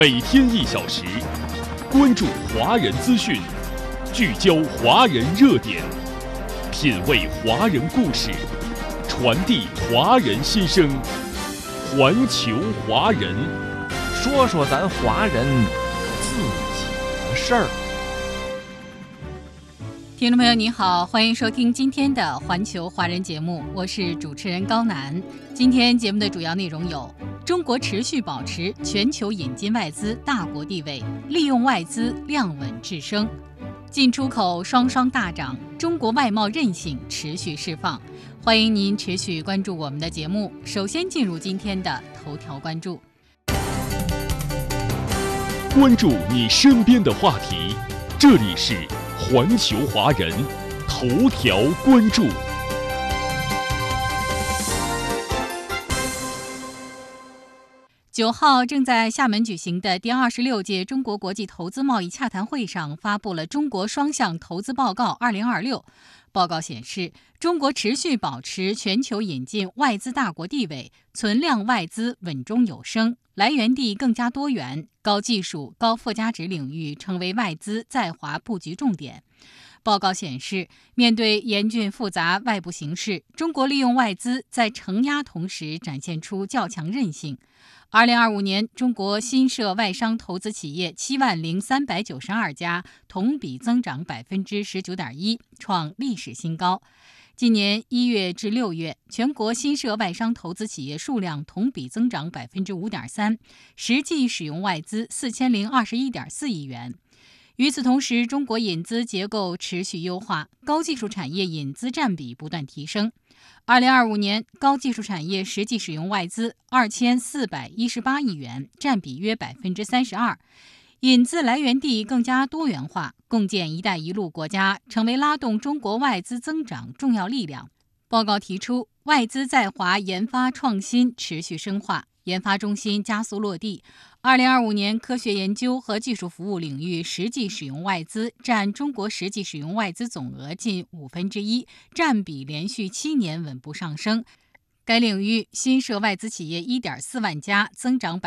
每天1小时，关注华人资讯，聚焦华人热点，品味华人故事，传递华人心声。环球华人， 说说咱华人自己的事儿。 听众朋友你好，欢迎收听今天的环球华人节目，我是主持人高楠。今天节目的主要内容有：中国持续保持全球引进外资大国地位，利用外资量稳制升；进出口双双大涨，中国外贸韧性持续释放。欢迎您持续关注我们的节目。首先进入今天的头条关注， 关注你身边的话题，这里是环球华人头条关注。 9号正在厦门举行的第26届中国国际投资贸易洽谈会上发布了《中国双向投资报告2026》。报告显示，中国持续保持全球引进外资大国地位，存量外资稳中有升，来源地更加多元，高技术、高附加值领域成为外资在华布局重点。报告显示，面对严峻复杂外部形势，中国利用外资在承压同时展现出较强韧性。2025年，中国新设外商投资企业70392家，同比增长19.1%，创历史新高。今年1月至6月，全国新设外商投资企业数量同比增长5.3%，实际使用外资4021.4亿元。与此同时，中国引资结构持续优化，高技术产业引资占比不断提升。2025年，高技术产业实际使用外资2418亿元，占比约32%。引资来源地更加多元化，共建“一带一路”国家成为拉动中国外资增长重要力量。报告提出，外资在华研发创新持续深化，研发中心加速落地。2025年，科学研究和技术服务领域实际使用外资占中国实际使用外资总额近1/5，占比连续7年稳步上升。该领域新设外资企业1.4万家，增长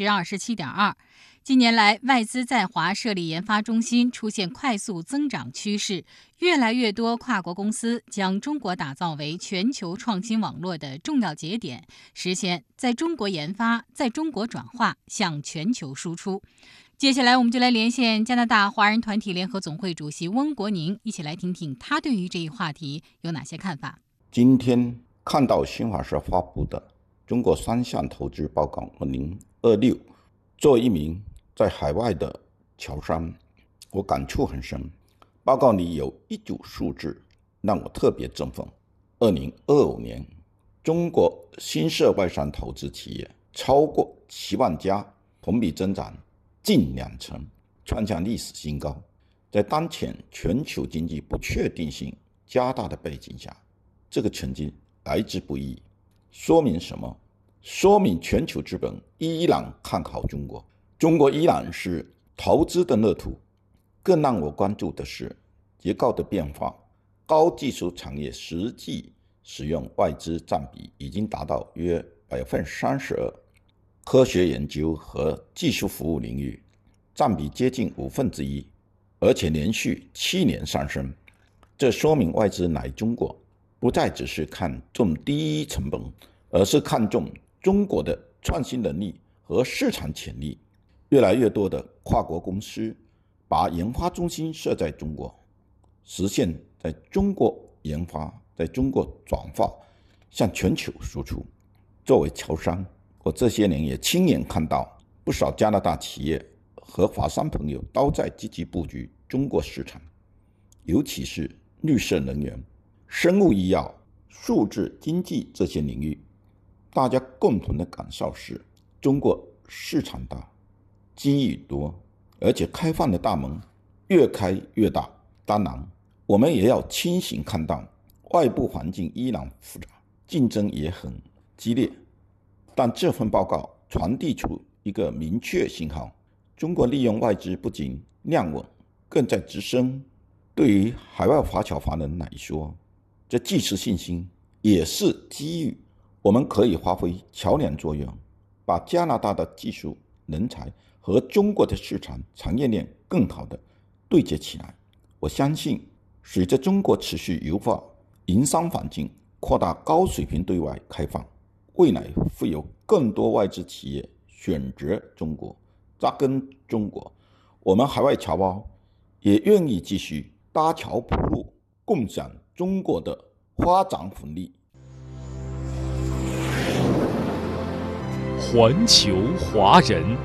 27.2%。近年来，外资在华设立研发中心出现快速增长趋势，越来越多跨国公司将中国打造为全球创新网络的重要节点，实现在中国研发、在中国转化向全球输出。接下来，我们就来连线加拿大华人团体联合总会主席翁国宁，一起来听听他对于这一话题有哪些看法。 今天看到新华社发布的《中国双向投资报告2026》，作为一名在海外的侨商，我感触很深。报告里有一组数字让我特别振奋。2025年，中国新设外商投资企业超过7万家，同比增长近20%，创下历史新高。在当前全球经济不确定性加大的背景下，这个成绩来之不易。说明什么？说明全球资本依然看好中国，中国依然是投资的乐土。更让我关注的是结构的变化，高技术产业实际使用外资占比已经达到约32%，科学研究和技术服务领域占比接近1/5，而且连续7年上升。这说明外资来中国不再只是看重低成本，而是看重中国的创新能力和市场潜力。越来越多的跨国公司把研发中心设在中国，实现在中国研发、在中国转化，向全球输出。作为侨商，我这些年也亲眼看到不少加拿大企业和华商朋友都在积极布局中国市场，尤其是绿色能源、生物医药、数字经济这些领域。大家共同的感受是，中国市场大，机遇多，而且开放的大门越开越大。当然，我们也要清醒看到，外部环境依然复杂，竞争也很激烈。但这份报告传递出一个明确信号：中国利用外资不仅量稳，更在直升。对于海外华侨华人来说，这既是信心，也是机遇。我们可以发挥桥梁作用，把加拿大的技术人才和中国的市场产业链更好的对接起来。我相信，随着中国持续优化营商环境，扩大高水平对外开放，未来会有更多外资企业选择中国，扎根中国。我们海外侨胞也愿意继续搭桥铺路，共享中国的发展红利。 环球华人，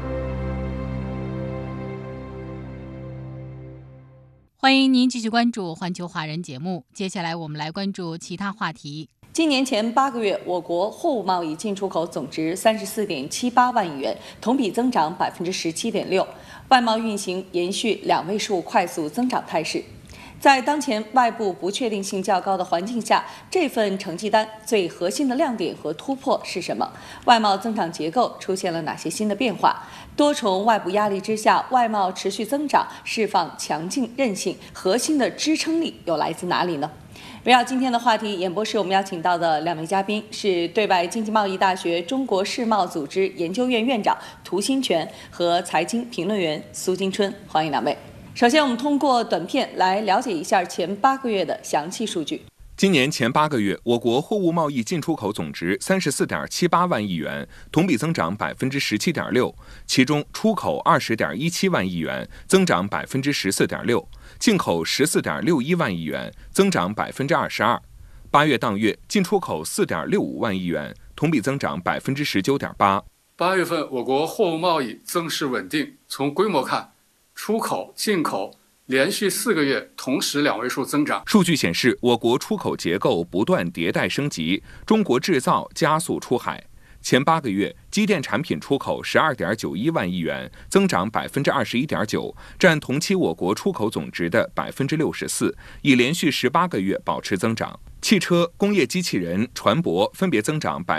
欢迎您继续关注环球华人节目。接下来我们来关注其他话题。 今年前8个月，我国货物贸易进出口总值34.78万亿元，同比增长17.6%，外贸运行延续2位数快速增长态势。在当前外部不确定性较高的环境下，这份成绩单最核心的亮点和突破是什么？外贸增长结构出现了哪些新的变化？多重外部压力之下，外贸持续增长，释放强劲韧性，核心的支撑力又来自哪里呢？围绕今天的话题，演播室我们邀请到的2位嘉宾是对外经济贸易大学中国世贸组织研究院院长涂新全和财经评论员苏金春，欢迎2位。首先，我们通过短片来了解一下前8个月的详细数据。 今年前8个月，我国货物贸易进出口总值34.78万亿元，同比增长17.6%，其中出口20.17万亿元，增长14.6%，进口14.61万亿元，增长22%。8月当月进出口4.65万亿元，同比增长19.8%。 8月份，我国货物贸易增势稳定，从规模看，出口、进口连续4个月同时2位数增长。 数据显示，我国出口结构不断迭代升级，中国制造加速出海。前8个月，机电产品出口12.91万亿元，增长21.9%，占同期我国出口总值的64%，已连续18个月保持增长。汽车、工业机器人、船舶分别增长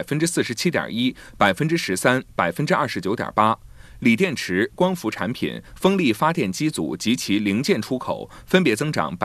47.1%、13%、29.8%。锂电池、光伏产品、风力发电机组及其零件出口分别增长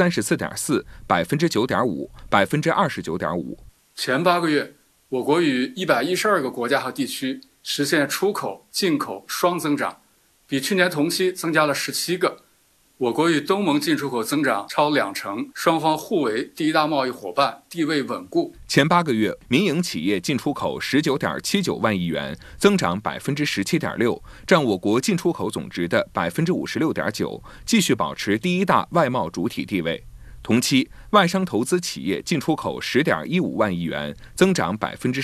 34.4%、9.5%、29.5%。 前8个月，我国与112个国家和地区实现出口、进口双增长，比去年同期增加了17个。我国与东盟进出口增长超20%，双方互为第1大贸易伙伴，地位稳固。 前8个月，民营企业进出口19.79万亿元，增长17.6%，占我国进出口总值的56.9%，继续保持第1大外贸主体地位。同期，外商投资企业进出口10.15万亿元，增长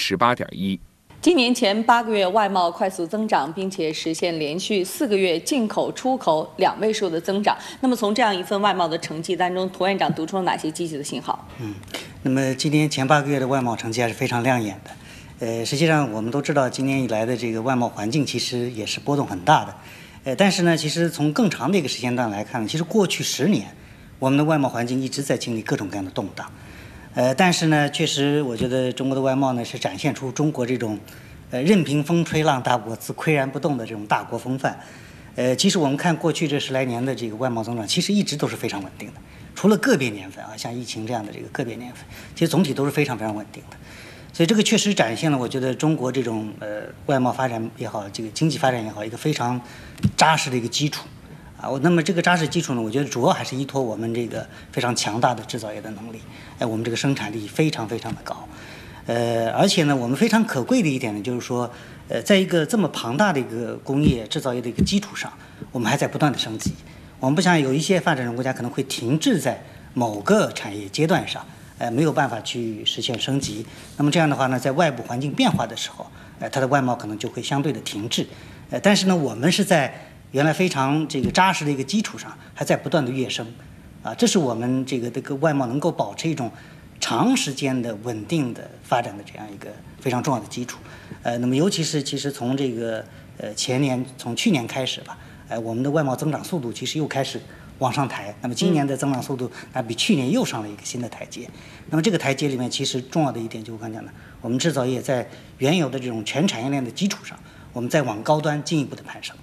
18.1%。 今年前8个月，外贸快速增长，并且实现连续4个月进口、出口2位数的增长。那么，从这样一份外贸的成绩单中，涂院长读出了哪些积极的信号？ 那么今年前8个月的外贸成绩还是非常亮眼的。实际上我们都知道，今年以来的这个外贸环境其实也是波动很大的。但是呢，其实从更长的一个时间段来看，其实过去10年，我们的外贸环境一直在经历各种各样的动荡。但是呢，确实我觉得中国的外贸呢是展现出中国这种任凭风吹浪打，我自岿然不动的这种大国风范。其实我们看过去这10来年的这个外贸增长，其实一直都是非常稳定的，除了个别年份啊，像疫情这样的这个个别年份，其实总体都是非常非常稳定的。所以这个确实展现了我觉得中国这种外贸发展也好，这个经济发展也好，一个非常扎实的一个基础。那么这个扎实基础呢，我觉得主要还是依托我们这个非常强大的制造业的能力，我们这个生产力非常非常的高，而且呢，我们非常可贵的一点呢，就是说，在一个这么庞大的一个工业制造业的一个基础上，我们还在不断的升级。我们不像有一些发展中国家可能会停滞在某个产业阶段上，没有办法去实现升级。那么这样的话呢，在外部环境变化的时候，它的外贸可能就会相对的停滞。但是呢，我们是在原来非常这个扎实的一个基础上，还在不断的跃升，这是我们这个外贸能够保持一种长时间的稳定的发展的这样一个非常重要的基础。那么尤其是其实从这个从去年开始吧，我们的外贸增长速度其实又开始往上抬。那么今年的增长速度比去年又上了一个新的台阶。那么这个台阶里面，其实重要的一点就我刚才讲的，我们制造业在原有的这种全产业链的基础上，我们再往高端进一步的攀升。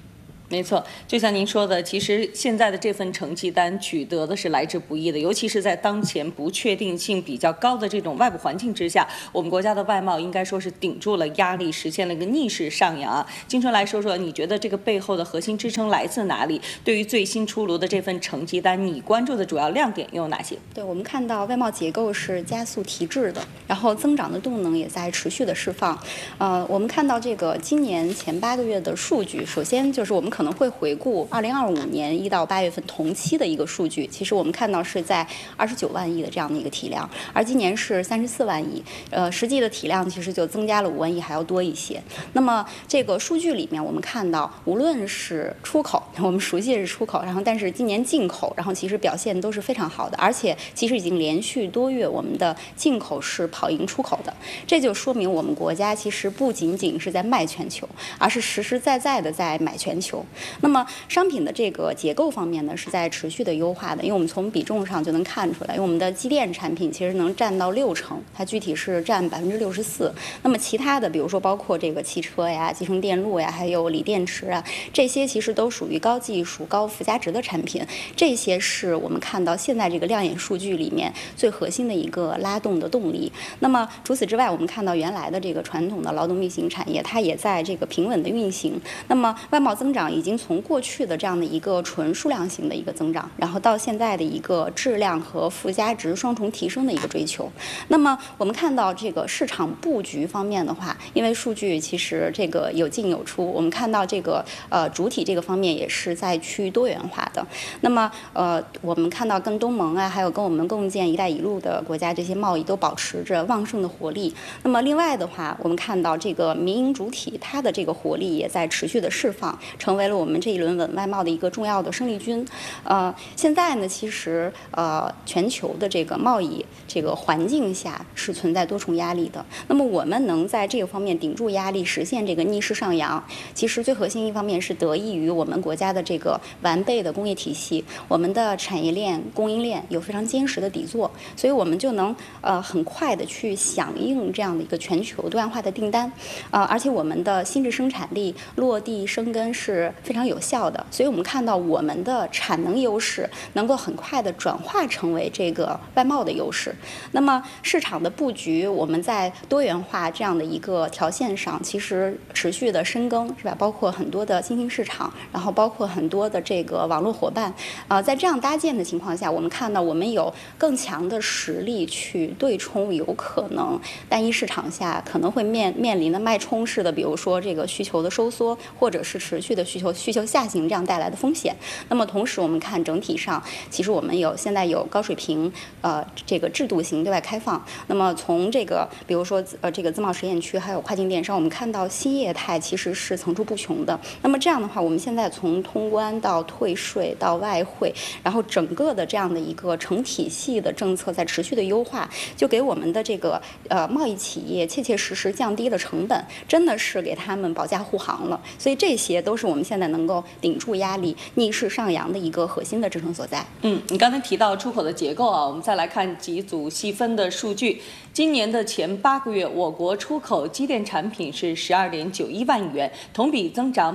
没错，就像您说的，其实现在的这份成绩单取得的是来之不易的，尤其是在当前不确定性比较高的这种外部环境之下，我们国家的外贸应该说是顶住了压力，实现了一个逆势上扬啊。金春来说说，你觉得这个背后的核心支撑来自哪里？对于最新出炉的这份成绩单，你关注的主要亮点又有哪些？ 对，我们看到外贸结构是加速提质的，然后增长的动能也在持续的释放。我们看到这个今年前8个月的数据，首先就是我们可能会回顾2025年1到8月份同期的一个数据，其实我们看到是在29万亿的这样的一个体量，而今年是34万亿，实际的体量其实就增加了5万亿还要多一些。那么这个数据里面，我们看到无论是出口，我们熟悉的是出口，然后但是今年进口，然后其实表现都是非常好的，而且其实已经连续多月我们的进口是跑赢出口的，这就说明我们国家其实不仅仅是在卖全球，而是实实在在的在买全球。那么商品的这个结构方面呢，是在持续的优化的，因为我们从比重上就能看出来，因为我们的机电产品其实能占到60%，它具体是占64%。那么其他的，比如说包括这个汽车呀、集成电路呀，还有锂电池啊，这些其实都属于高技术、高附加值的产品。这些是我们看到现在这个亮眼数据里面最核心的一个拉动的动力。那么除此之外，我们看到原来的这个传统的劳动力型产业，它也在这个平稳的运行。那么外贸增长已经从过去的这样的一个纯数量型的一个增长，然后到现在的一个质量和附加值双重提升的一个追求。那么我们看到这个市场布局方面的话，因为数据其实这个有进有出，我们看到这个主体这个方面也是在趋于多元化的。那么我们看到跟东盟啊，还有跟我们共建“一带一路”的国家这些贸易都保持着旺盛的活力。那么另外的话，我们看到这个民营主体它的这个活力也在持续的释放，成为了我们这一轮稳外贸的一个重要的生力军。现在呢，其实全球的这个贸易这个环境下是存在多重压力的。那么我们能在这个方面顶住压力，实现这个逆势上扬，其实最核心一方面是得益于我们国家的这个完备的工业体系，我们的产业链、供应链有非常坚实的底座，所以我们就能很快的去响应这样的一个全球多样化的订单，而且我们的新质生产力落地生根是非常有效的，所以我们看到我们的产能优势能够很快的转化成为这个外贸的优势。那么市场的布局，我们在多元化这样的一个条线上，其实持续的深耕，是吧？包括很多的新兴市场，然后包括很多的这个网络伙伴，在这样搭建的情况下，我们看到我们有更强的实力去对冲有可能单一市场下可能会面临的脉冲式的，比如说这个需求的收缩，或者是持续的需求下行这样带来的风险。那么同时我们看整体上，其实我们现在有高水平这个制度型对外开放。那么从这个比如说这个自贸实验区还有跨境电商，我们看到新业态其实是层出不穷的。那么这样的话，我们现在从通关到退税到外汇，然后整个的这样的一个成体系的政策在持续的优化，就给我们的这个贸易企业切切实实降低了成本，真的是给他们保驾护航了。所以这些都是我们现在能够顶住压力、逆势上扬的一个核心的支撑所在。 你刚才提到出口的结构啊，我们再来看几组细分的数据。今年的前8个月，我国出口机电产品是12.91万亿元，同比增长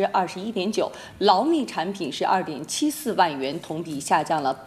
21.9%；劳密产品是2.74万元，同比下降了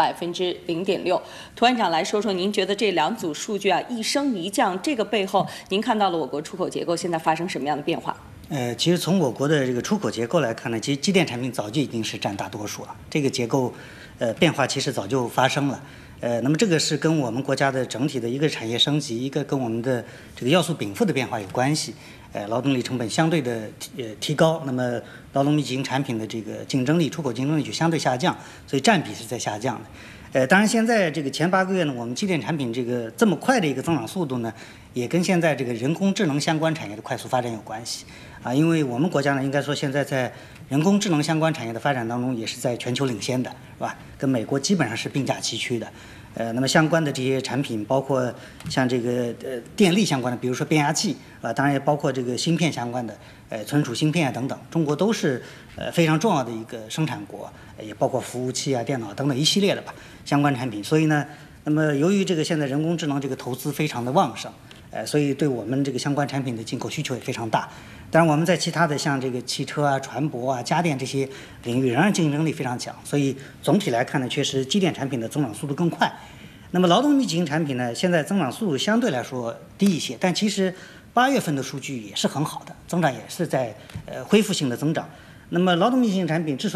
0.6%。涂院长来说说，您觉得这2组数据啊一升一降，这个背后您看到了我国出口结构现在发生什么样的变化？ 其实从我国的这个出口结构来看呢，其实机电产品早就已经是占大多数了，这个结构变化其实早就发生了。那么这个是跟我们国家的整体的一个产业升级，一个跟我们的这个要素禀赋的变化有关系。劳动力成本相对的提高，那么劳动密集型产品的这个竞争力、出口竞争力就相对下降，所以占比是在下降的。当然现在这个前8个月呢，我们机电产品这个这么快的一个增长速度呢，也跟现在这个人工智能相关产业的快速发展有关系啊。因为我们国家呢，应该说现在在人工智能相关产业的发展当中，也是在全球领先的，是吧？跟美国基本上是并驾齐驱的。那么相关的这些产品，包括像这个电力相关的，比如说变压器当然也包括这个芯片相关的，存储芯片等等，中国都是非常重要的一个生产国，也包括服务器啊、电脑等等一系列的吧相关产品。所以呢，那么由于这个现在人工智能这个投资非常的旺盛，所以对我们这个相关产品的进口需求也非常大。 当然，我们在其他的像这个汽车啊、船舶啊、家电这些领域仍然竞争力非常强，所以总体来看呢，确实机电产品的增长速度更快。那么劳动密集型产品呢，现在增长速度相对来说低一些，但其实8月份的数据也是很好的，增长也是在恢复性的增长。那么劳动密集型产品之所以